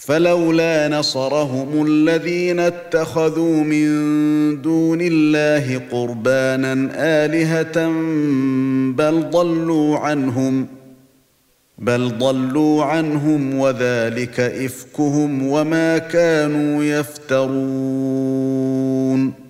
فلولا نصرهم الذين اتخذوا من دون الله قربانا آلهة بل ضلوا عنهم وذلك إفكهم وما كانوا يفترون